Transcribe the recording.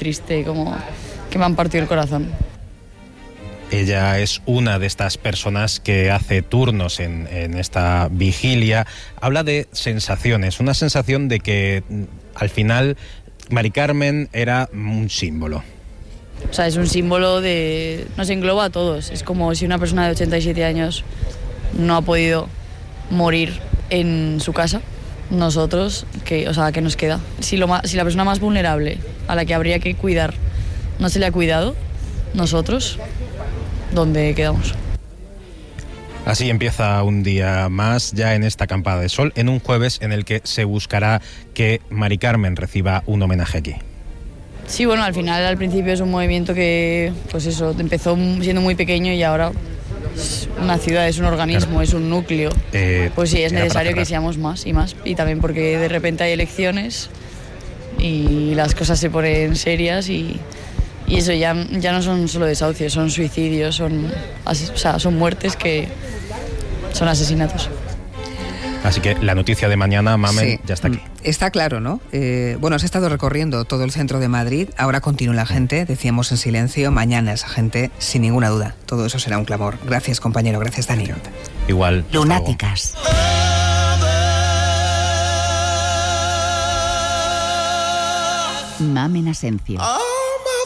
triste, como que me han partido el corazón. Ella es una de estas personas que hace turnos en esta vigilia. Habla de sensaciones, una sensación de que al final Mari Carmen era un símbolo. O sea, es un símbolo nos engloba a todos. Es como si una persona de 87 años no ha podido morir en su casa. Nosotros, ¿qué nos queda? Si la persona más vulnerable, a la que habría que cuidar, no se le ha cuidado, nosotros, ¿dónde quedamos? Así empieza un día más ya en esta acampada de sol, en un jueves en el que se buscará que Mari Carmen reciba un homenaje aquí. Sí, bueno, al principio es un movimiento que, pues eso, empezó siendo muy pequeño y ahora es una ciudad, es un organismo, claro. Es un núcleo. Pues sí, es necesario que seamos más y más. Y también porque de repente hay elecciones y las cosas se ponen serias y eso ya no son solo desahucios, son suicidios, son muertes que son asesinatos. Así que la noticia de mañana, Mamen, sí, ya está aquí. Está claro, ¿no? Bueno, se ha estado recorriendo todo el centro de Madrid, ahora continúa la gente, decíamos en silencio, mañana esa gente, sin ninguna duda. Todo eso será un clamor. Gracias, compañero, gracias, Dani. Igual. Lunáticas. Mamen Asencio.